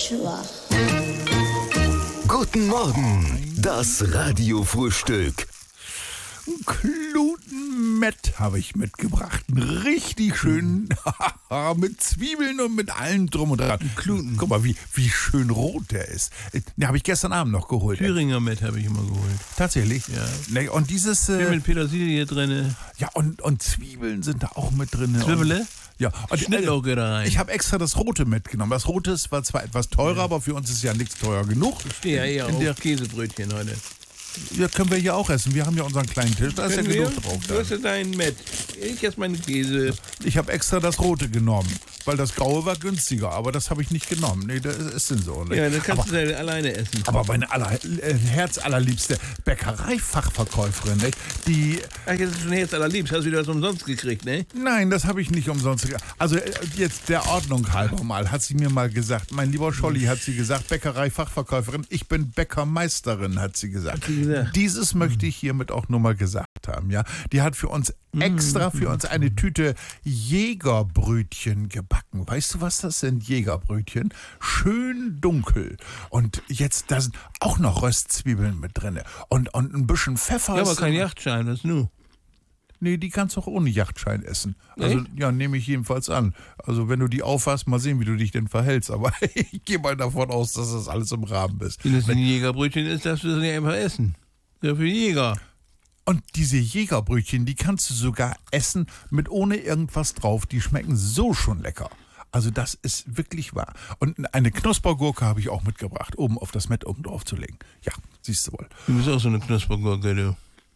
Joshua. Guten Morgen, das Radiofrühstück. Klutenmett habe ich mitgebracht. Richtig schön mit Zwiebeln und mit allem drum und dran. Kluten. Guck mal, wie schön rot der ist. Den habe ich gestern Abend noch geholt. Thüringer Mett habe ich immer geholt. Tatsächlich? Ja. Ne, und dieses... Viel mit Petersilie drin. ja, und Zwiebeln sind da auch mit drin. Zwiebele? Ja, und Schnittlauch rein. ich habe extra das Rote mitgenommen. Das Rote war zwar etwas teurer, aber für uns ist ja nichts teuer genug. Ich stehe ja eher auf Käsebrötchen heute. Ja, können wir hier auch essen. Wir haben ja unseren kleinen Tisch, da ist ja genug drauf. Du hast ja deinen Mett. Ich esse meine Käse. Ich habe extra das Rote genommen, weil das Graue war günstiger, aber das habe ich nicht genommen. Nee, das ist denn so. Ne? Ja, das kannst du alleine essen. Aber meine herzallerliebste Bäckereifachverkäuferin, ne? Die... Ach, jetzt ist schon Herz allerliebst. Hast du wieder was umsonst gekriegt, ne? Nein, das habe ich nicht umsonst gekriegt. Also jetzt der Ordnung halber mal, hat sie mir mal gesagt, mein lieber Scholli hat sie gesagt, Bäckereifachverkäuferin, ich bin Bäckermeisterin, hat sie gesagt. Dieses möchte ich hiermit auch nur mal gesagt haben, ja. Die hat für uns extra für uns eine Tüte Jägerbrötchen gebacken. Weißt du, was das sind, Jägerbrötchen? Schön dunkel. Und jetzt, da sind auch noch Röstzwiebeln mit drin. Und ein bisschen Pfeffer. Ja, aber kein Yachtschein, was nu? Nee, die kannst du auch ohne Yachtschein essen. Also, ja, nehme ich jedenfalls an. Also, wenn du die aufhast, mal sehen, wie du dich denn verhältst. Aber ich gehe mal davon aus, dass das alles im Rahmen ist. Wenn es ein Jägerbrötchen ist, darfst du das nicht einfach essen. Ja, für Jäger. Und diese Jägerbrötchen, die kannst du sogar essen mit ohne irgendwas drauf. Die schmecken so schon lecker. Also das ist wirklich wahr. Und eine Knuspergurke habe ich auch mitgebracht, oben auf das Mett oben drauf zu legen. Ja, siehst du wohl. Du bist auch so eine Knuspergurke, du.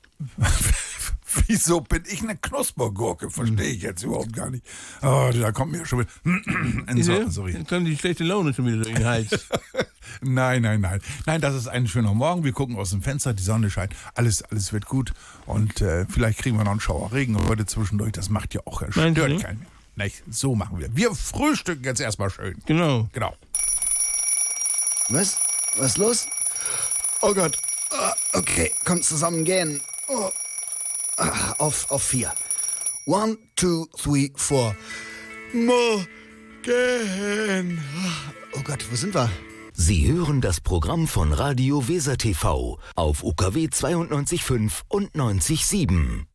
Wieso bin ich eine Knuspergurke? Verstehe ich jetzt überhaupt gar nicht. Oh, da kommt mir schon wieder... Sorry. Dann kommt die schlechte Laune schon wieder durch den Hals. Nein. Nein, das ist ein schöner Morgen. Wir gucken aus dem Fenster, die Sonne scheint. Alles wird gut. Und vielleicht kriegen wir noch einen Schauer Regen heute zwischendurch. Das macht ja auch stört keinen mehr. Nicht? So machen wir. Wir frühstücken jetzt erstmal schön. Genau. Was? Was los? Oh Gott. Okay, kommt zusammen gehen. Oh. Auf 4. 1, 2, 3, 4. Morgen. Oh Gott, wo sind wir? Sie hören das Programm von Radio Weser TV auf UKW 92.5 und 90.7.